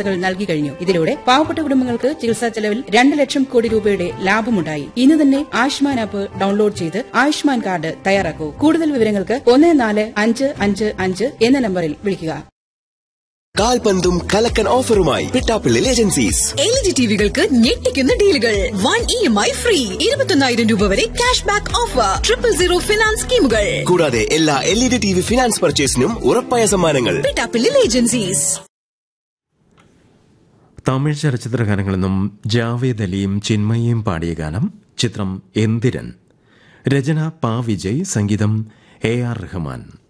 ചികിത്സകൾ നൽകി കഴിഞ്ഞു. ഇതിലൂടെ പാവപ്പെട്ട കുടുംബങ്ങൾക്ക് ചികിത്സാ ചെലവിൽ 2 ലക്ഷം കോടി രൂപയുടെ ലാഭമുണ്ടായി. ഇന്ന് തന്നെ ആയുഷ്മാൻ ആപ്പ് ഡൌൺലോഡ് ചെയ്ത് ആയുഷ്മാൻ കാർഡ് തയ്യാറാക്കൂ. കൂടുതൽ വിവരങ്ങൾക്ക് 14555 എന്ന നമ്പറിൽ വിളിക്കുക. കാൽപന്തും കലക്കൻ ഓഫറുമായി പിട്ടാപ്പിള്ളിൽ ഏജൻസീസ്. LED ടിവികൾക്ക് ഞെട്ടിക്കുന്ന ഡീലുകൾ. 1 EMI ഫ്രീ, 21,000 രൂപ വരെ ക്യാഷ് ബാക്ക് ഓഫർ, 000 ഫിനാൻസ് സ്കീമുകൾ. കൂടാതെ എല്ലാ LED TV ഫിനാൻസ് പർച്ചേസിനും ഉറപ്പായ സമ്മാനങ്ങൾ. പിട്ടാപ്പിള്ളിൽ ഏജൻസീസ്. തമിഴ് ചലച്ചിത്ര ഗാനങ്ങളിൽ നിന്നും ജാവേദ് അലിയും ചിന്മയിയും പാടിയ ഗാനം. ചിത്രം എന്തിരൻ. രചന പ. വിജയ്, സംഗീതം AR റഹ്മാൻ.